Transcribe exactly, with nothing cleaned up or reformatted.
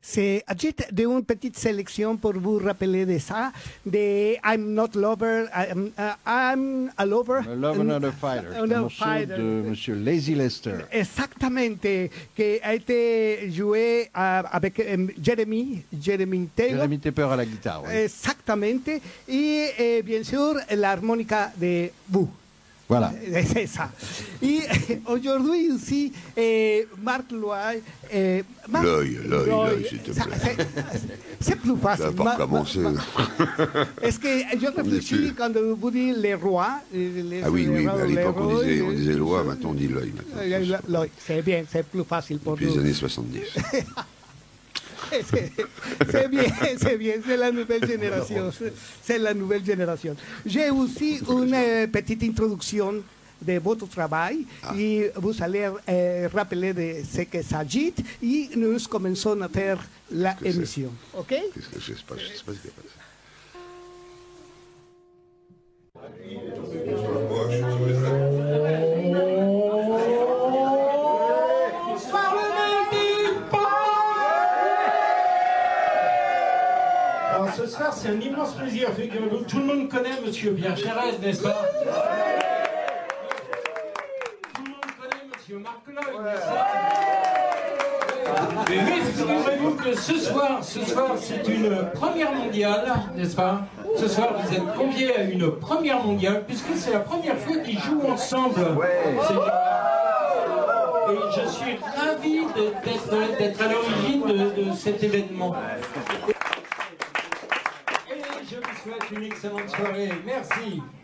C'est juste d'une petite sélection pour vous rappeler de ça, de I'm not lover, I'm, uh, I'm a lover. A lover, not a fighter. Un Un morceau fighter. de Monsieur Lazy Lester. Exactamente, qui a été joué uh, avec um, Jeremy, Jeremy Taylor. Jeremy Taylor à la guitare, oui. Exactamente, et, et bien sûr l'harmonica de vous. Voilà. C'est ça. Et aujourd'hui aussi, eh, Marc Loy... Eh, Marc... L'œil, l'œil, l'œil, s'il te Ça, plaît. c'est- C'est plus facile. Ça va pas Ma- recommencer. ma- ma- Est-ce que je réfléchis plus. quand vous dites les rois les, Ah oui, les oui, rois, mais à les l'époque on rois, disait, on les- disait loi, maintenant on dit l'œil. maintenant. Euh, l'œil, c'est bien, c'est plus facile pour Depuis les nous. années soixante-dix. C'est c'est bien, c'est bien, c'est la nouvelle génération. C'est la nouvelle génération. J'ai aussi une euh, petite introduction de votre travail Ah. et vous allez euh, rappeler de ce qu'il s'agit et nous commençons à faire la que c'est? émission. OK? Qu'est-ce que je sais pas, je sais pas ce qu'il y a passé. Alors ce soir, c'est un immense plaisir. Figurez-vous, tout le monde connaît Monsieur Pierre Chérez, n'est-ce pas? Tout le monde connaît Monsieur Marc Loy, n'est-ce pas? Mais figurez-vous que ce soir, ce soir, c'est une première mondiale, n'est-ce pas? Ce soir, vous êtes conviés à une première mondiale, puisque c'est la première fois qu'ils jouent ensemble. C'est- Et je suis ravi de- d'être d'être à l'origine de, de cet événement. Et je vous souhaite une excellente soirée. Merci.